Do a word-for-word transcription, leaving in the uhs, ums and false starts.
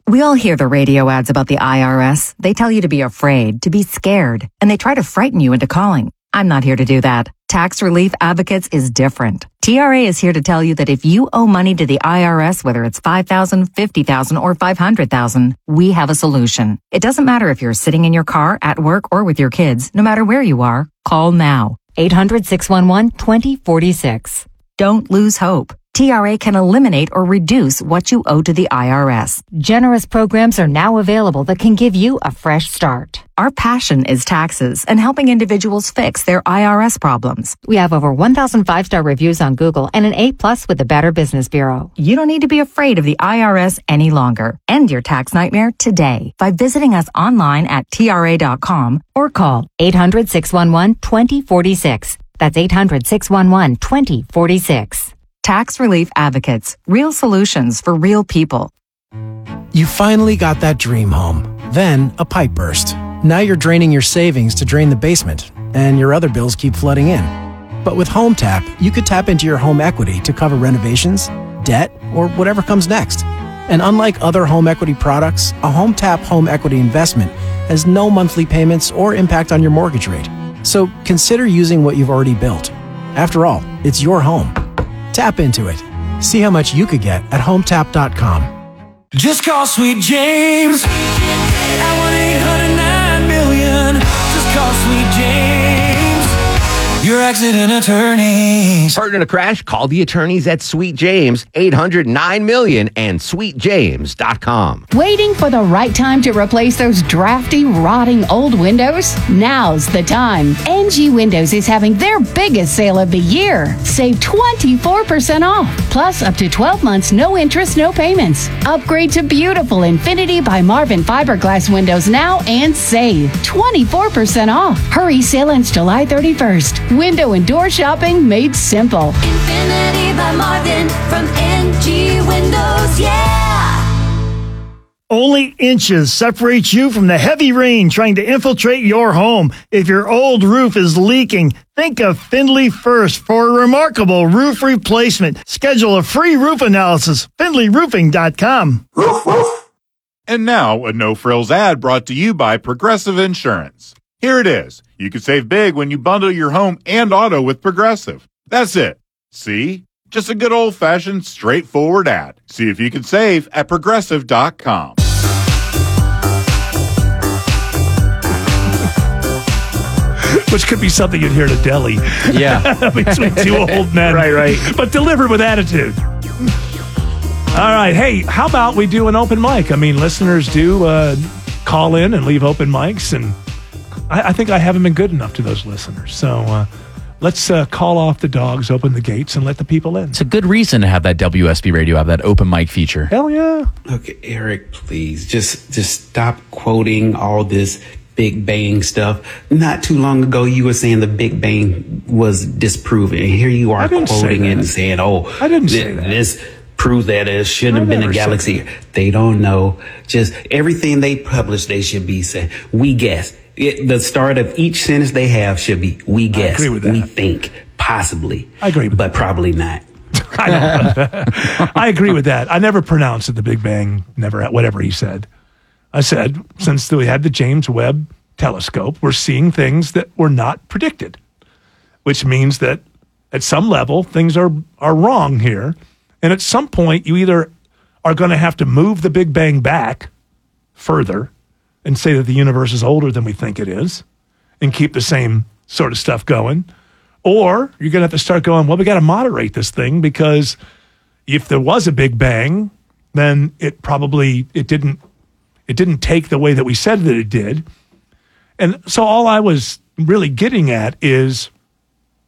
We all hear the radio ads about the I R S. They tell you to be afraid, to be scared, and they try to frighten you into calling. I'm not here to do that. Tax Relief Advocates is different. T R A is here to tell you that if you owe money to the I R S, whether it's five thousand dollars, fifty thousand dollars, or five hundred thousand dollars, we have a solution. It doesn't matter if you're sitting in your car, at work, or with your kids. No matter where you are, call now. eight hundred, six one one, two zero four six. Don't lose hope. T R A can eliminate or reduce what you owe to the I R S. Generous programs are now available that can give you a fresh start. Our passion is taxes and helping individuals fix their I R S problems. We have over one thousand five-star reviews on Google and an A plus with the Better Business Bureau. You don't need to be afraid of the I R S any longer. End your tax nightmare today by visiting us online at T R A dot com or call eight hundred, six one one, two zero four six. That's eight hundred, six one one, two zero four six. Tax Relief Advocates. Real solutions for real people. You finally got that dream home. Then a pipe burst. Now you're draining your savings to drain the basement, and your other bills keep flooding in. But with HomeTap, you could tap into your home equity to cover renovations, debt, or whatever comes next. And unlike other home equity products, a HomeTap home equity investment has no monthly payments or impact on your mortgage rate. So consider using what you've already built. After all, it's your home. Tap into it. See how much you could get at home tap dot com. Just call Sweet James at one eight hundred nine million. Just call Sweet James, your accident attorneys. Hurt in a crash? Call the attorneys at Sweet James, eight hundred nine million and sweet james dot com. Waiting for the right time to replace those drafty, rotting old windows? Now's the time. N G Windows is having their biggest sale of the year. Save twenty-four percent off, plus up to twelve months, no interest, no payments. Upgrade to beautiful Infinity by Marvin fiberglass windows now and save twenty-four percent off. Hurry, sale ends July thirty-first. Window and door shopping made simple. Infinity by Marvin from N G Windows, yeah! Only inches separate you from the heavy rain trying to infiltrate your home. If your old roof is leaking, think of Findlay First for a remarkable roof replacement. Schedule a free roof analysis. Findlay Roofing dot com. Woof, woof. And now, a no-frills ad brought to you by Progressive Insurance. Here it is. You can save big when you bundle your home and auto with Progressive. That's it. See? Just a good old-fashioned, straightforward ad. See if you can save at progressive dot com. Which could be something you'd hear at a deli. Yeah. Between two old men. Right, right. But delivered with attitude. All right. Hey, how about we do an open mic? I mean, listeners do uh, call in and leave open mics, and I, I think I haven't been good enough to those listeners. So uh, let's uh, call off the dogs, open the gates, and let the people in. It's a good reason to have that W S B radio have that open mic feature. Hell yeah. Look, Eric, please, just just stop quoting all this Big Bang stuff. Not too long ago, you were saying the Big Bang was disproven. And here you are quoting it and saying, oh, I didn't th- say that. this proves that it shouldn't I have been a never said galaxy. They don't know. Just everything they publish, they should be saying, we guess. It, the start of each sentence they have should be, we guess, agree with that. we think, possibly. I agree with but that. probably not. I know. I agree with that. I never pronounced it the Big Bang, never, whatever he said. I said, since we had the James Webb telescope, we're seeing things that were not predicted, which means that at some level, things are, are wrong here. And at some point, you either are going to have to move the Big Bang back further and say that the universe is older than we think it is and keep the same sort of stuff going, or you're going to have to start going, well, we got to moderate this thing, because if there was a Big Bang, then it probably, it didn't, it didn't take the way that we said that it did. And so all I was really getting at is